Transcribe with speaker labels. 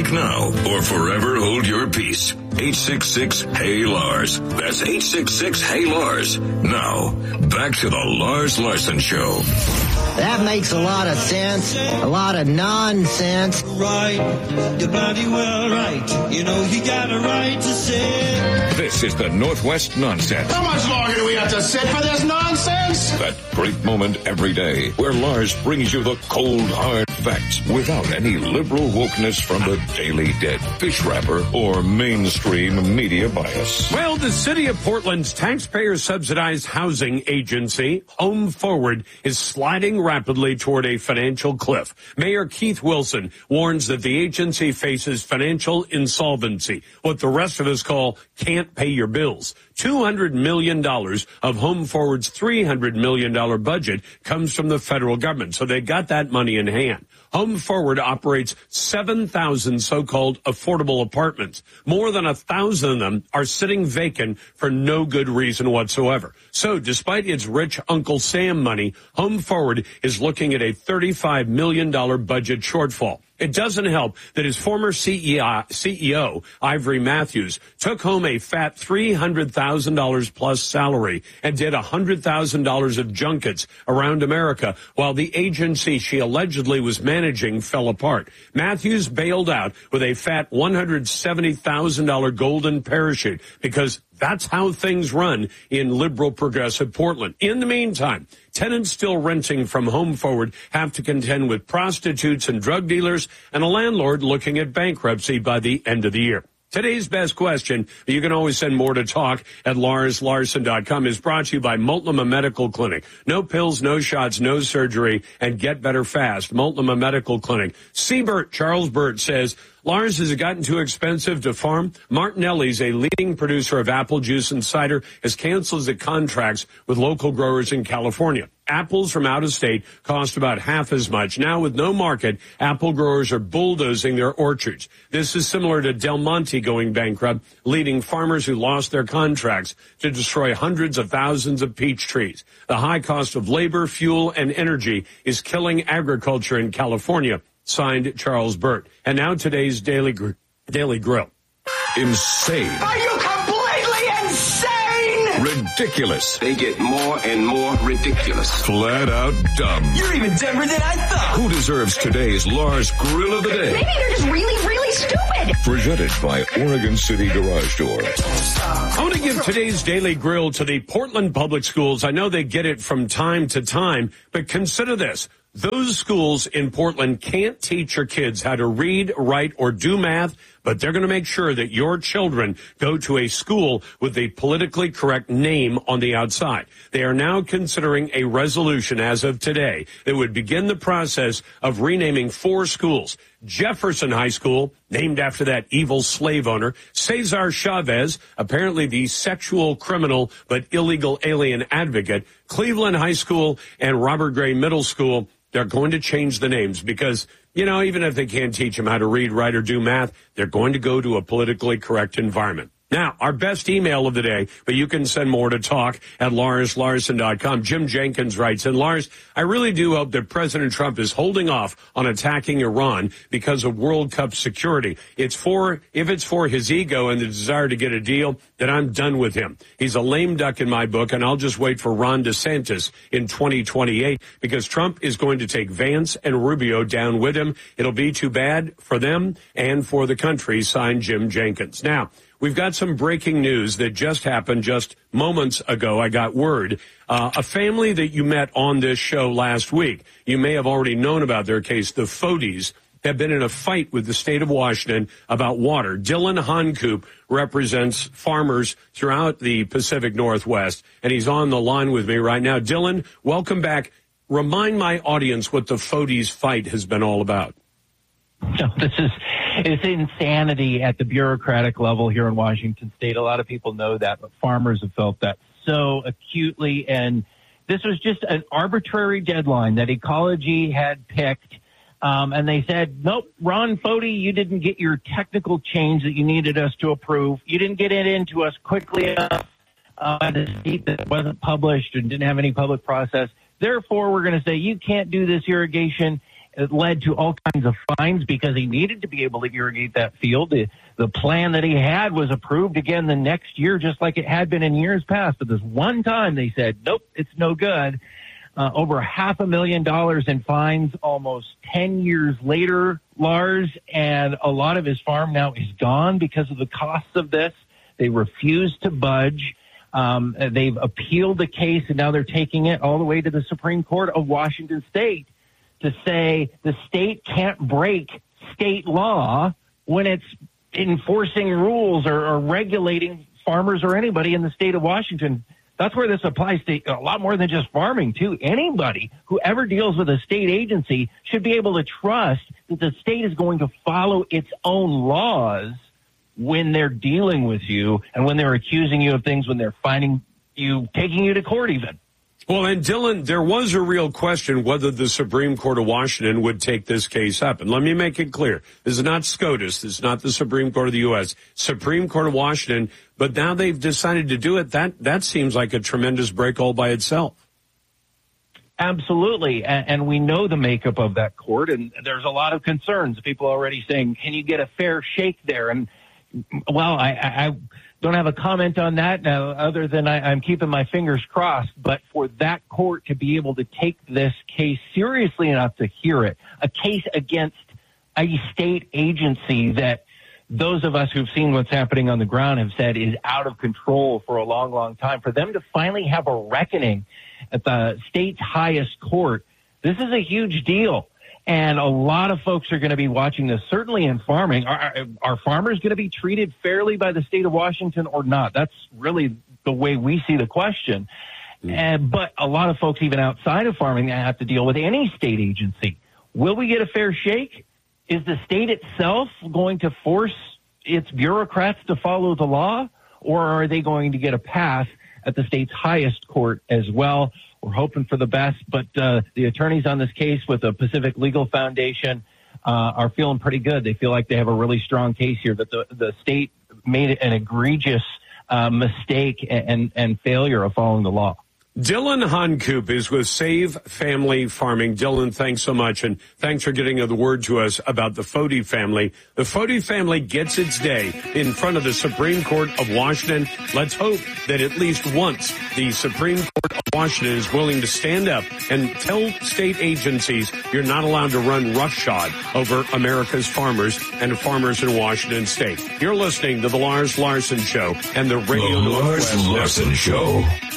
Speaker 1: Speak now or forever hold your peace. 866-HEY-LARS. That's 866-HEY-LARS. Now, back to the Lars Larson Show.
Speaker 2: That makes a lot of sense, a lot of nonsense.
Speaker 3: Right, you're bloody well right. You know you got a right to say.
Speaker 1: This is the Northwest Nonsense.
Speaker 4: How much longer do we have to sit for this nonsense?
Speaker 1: That great moment every day where Lars brings you the cold, hard facts without any liberal wokeness from the Daily Dead, fish wrapper, or mainstream media bias.
Speaker 5: Well, the city of Portland's taxpayer-subsidized housing agency, Home Forward, is sliding rapidly toward a financial cliff. Mayor Keith Wilson warns that the agency faces financial insolvency, what the rest of us call can't pay your bills. $200 million of Home Forward's $300 million budget comes from the federal government, so they got that money in hand. Home Forward operates 7,000 so-called affordable apartments. More than 1,000 of them are sitting vacant for no good reason whatsoever. So despite its rich Uncle Sam money, Home Forward is looking at a $35 million budget shortfall. It doesn't help that his former CEO, Ivory Matthews, took home a fat $300,000 plus salary and did $100,000 of junkets around America while the agency she allegedly was managing fell apart. Matthews bailed out with a fat $170,000 golden parachute because that's how things run in liberal progressive Portland. In the meantime, tenants still renting from Home Forward have to contend with prostitutes and drug dealers and a landlord looking at bankruptcy by the end of the year. Today's best question, you can always send more to talk at LarsLarson.com, is brought to you by Multnomah Medical Clinic. No pills, no shots, no surgery, and get better fast. Multnomah Medical Clinic. Charles Burt says, Lars, has it gotten too expensive to farm? Martinelli's, a leading producer of apple juice and cider, has canceled the contracts with local growers in California. Apples from out of state cost about half as much. Now, with no market, apple growers are bulldozing their orchards. This is similar to Del Monte going bankrupt, leading farmers who lost their contracts to destroy hundreds of thousands of peach trees. The high cost of labor, fuel, and energy is killing agriculture in California. Signed, Charles Burt. And now today's Daily Grill.
Speaker 1: Insane.
Speaker 4: Are you completely insane?
Speaker 1: Ridiculous.
Speaker 6: They get more and more ridiculous.
Speaker 1: Flat out dumb.
Speaker 3: You're even dumber than I thought.
Speaker 1: Who deserves today's Lars Grill of the Day?
Speaker 7: Maybe they're just really, really stupid.
Speaker 1: Presented by Oregon City Garage Door.
Speaker 5: I want to give today's Daily Grill to the Portland Public Schools. I know they get it from time to time, but consider this. Those schools in Portland can't teach your kids how to read, write, or do math, but they're going to make sure that your children go to a school with a politically correct name on the outside. They are now considering a resolution as of today that would begin the process of renaming 4 schools. Jefferson High School, named after that evil slave owner. Cesar Chavez, apparently the sexual criminal but illegal alien advocate. Cleveland High School and Robert Gray Middle School. They're going to change the names because, you know, even if they can't teach them how to read, write, or do math, they're going to go to a politically correct environment. Now, our best email of the day, but you can send more to talk at LarsLarson.com. Jim Jenkins writes, and Lars, I really do hope that President Trump is holding off on attacking Iran because of World Cup security. If it's for his ego and the desire to get a deal, then I'm done with him. He's a lame duck in my book, and I'll just wait for Ron DeSantis in 2028 because Trump is going to take Vance and Rubio down with him. It'll be too bad for them and for the country, signed Jim Jenkins. Now, we've got some breaking news that just happened just moments ago. I got word. A family that you met on this show last week, you may have already known about their case. The Fodys have been in a fight with the state of Washington about water. Dylan Honcoop represents farmers throughout the Pacific Northwest, and he's on the line with me right now. Dylan, welcome back. Remind my audience what the Fodys fight has been all about.
Speaker 8: It's insanity at the bureaucratic level here in Washington State. A lot of people know that, but farmers have felt that so acutely. And this was just an arbitrary deadline that Ecology had picked. And they said, nope, Ron Fody, you didn't get your technical change that you needed us to approve. You didn't get it into us quickly enough at a state that wasn't published and didn't have any public process. Therefore, we're going to say you can't do this irrigation. It led to all kinds of fines because he needed to be able to irrigate that field. The plan that he had was approved again the next year, just like it had been in years past. But this one time they said, nope, it's no good. Over $500,000 in fines almost 10 years later, Lars, and a lot of his farm now is gone because of the costs of this. They refuse to budge. They've appealed the case, and now they're taking it all the way to the Supreme Court of Washington State to say the state can't break state law when it's enforcing rules or regulating farmers or anybody in the state of Washington. That's where this applies to a lot more than just farming, too. Anybody who ever deals with a state agency should be able to trust that the state is going to follow its own laws when they're dealing with you and when they're accusing you of things, when they're finding you, taking you to court even.
Speaker 5: Well, and Dylan, there was a real question whether the Supreme Court of Washington would take this case up. And let me make it clear. This is not SCOTUS. This is not the Supreme Court of the U.S. Supreme Court of Washington. But now they've decided to do it. That seems like a tremendous break all by itself.
Speaker 8: Absolutely. And we know the makeup of that court. And there's a lot of concerns. People are already saying, can you get a fair shake there? And, well, I don't have a comment on that now, other than I'm keeping my fingers crossed. But for that court to be able to take this case seriously enough to hear it, a case against a state agency that those of us who've seen what's happening on the ground have said is out of control for a long, long time, for them to finally have a reckoning at the state's highest court, this is a huge deal. And a lot of folks are going to be watching this, certainly in farming. Are farmers going to be treated fairly by the state of Washington or not? That's really the way we see the question. But a lot of folks, even outside of farming, have to deal with any state agency. Will we get a fair shake? Is the state itself going to force its bureaucrats to follow the law, or are they going to get a pass at the state's highest court as well? We're hoping for the best, but the attorneys on this case with the Pacific Legal Foundation are feeling pretty good. They feel like they have a really strong case here, that the state made an egregious mistake and failure of following the law.
Speaker 5: Dylan Honcoop is with Save Family Farming. Dylan, thanks so much, and thanks for getting the word to us about the Foti family. The Foti family gets its day in front of the Supreme Court of Washington. Let's hope that at least once the Supreme Court of Washington is willing to stand up and tell state agencies you're not allowed to run roughshod over America's farmers and farmers in Washington State. You're listening to The Lars Larson Show and the Radio
Speaker 1: Northwest
Speaker 5: Larson Show.